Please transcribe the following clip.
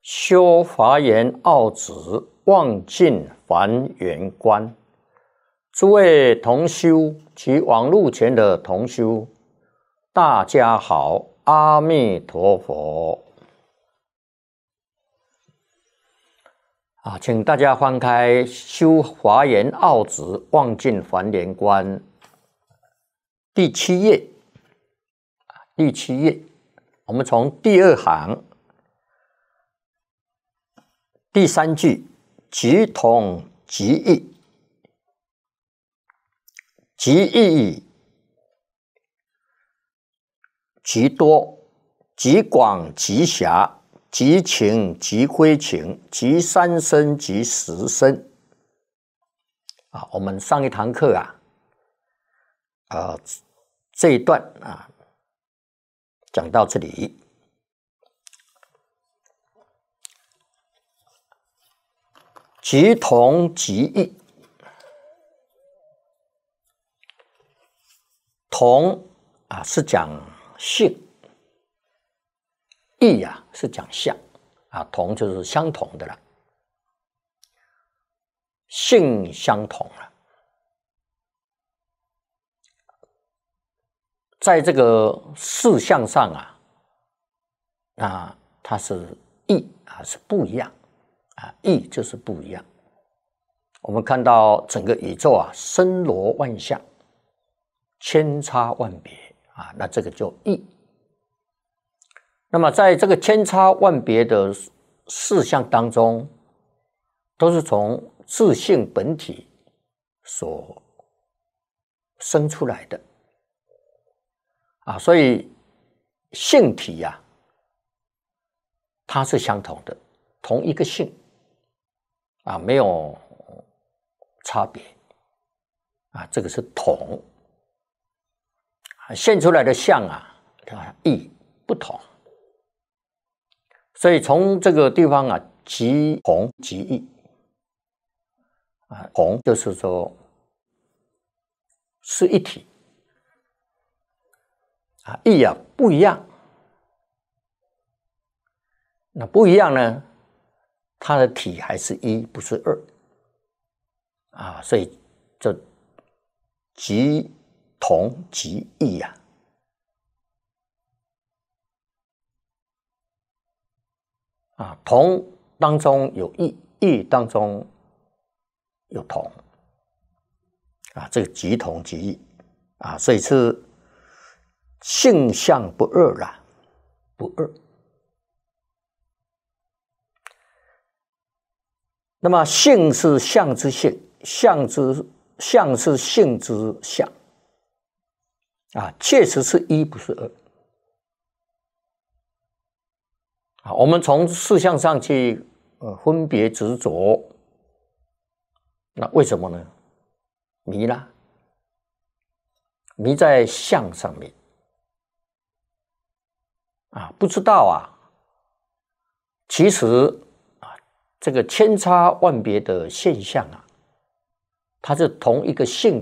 修华严奥旨，望尽还原观。诸位同修及网络前的同修，大家好，阿弥陀佛。请大家翻开《修华严奥旨，望尽还原观》第7页。第7页，我们从第2行第3句，即同即异，即异即多，即广即狭，即情即非情，即三身即十身。我们上一堂课这一段讲到这里。即同即异，同是讲性，异是讲相，同就是相同的了，性相同了。在这个事相上它是异是不一样。异就是不一样。我们看到整个宇宙森罗万象，千差万别那这个就异。那么在这个千差万别的事项当中，都是从自性本体所生出来的所以性体它是相同的，同一个性没有差别这个是同现出来的相异不同，所以从这个地方即同即异同就是说是一体异不一样。那不一样呢，它的体还是一，不是二所以这即同即异同当中有异，异当中有同这个即同即异所以是性相不二不二。那么性是相之性，相是性之相确实是一，不是二我们从事相上去分别执着，那为什么呢？迷啦，迷在相上面不知道其实这个千差万别的现象它是同一个性